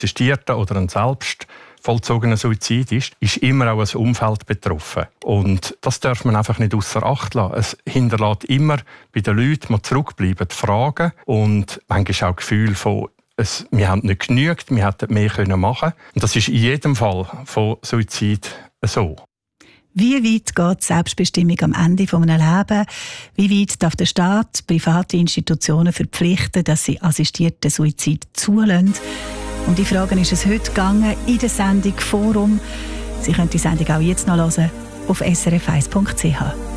assistierter oder ein selbst vollzogener Suizid ist immer auch ein Umfeld betroffen. Und das darf man einfach nicht ausser Acht lassen. Es hinterlässt immer bei den Leuten, die zurückbleiben, Fragen und manchmal auch Gefühle von, wir haben nicht genügt, wir hätten mehr machen können. Und das ist in jedem Fall von Suizid so. Wie weit geht die Selbstbestimmung am Ende eines Lebens? Wie weit darf der Staat private Institutionen verpflichten, dass sie assistierten Suizid zulassen? Um die Fragen ist es heute gegangen in der Sendung «Forum». Sie können die Sendung auch jetzt noch hören auf srf1.ch.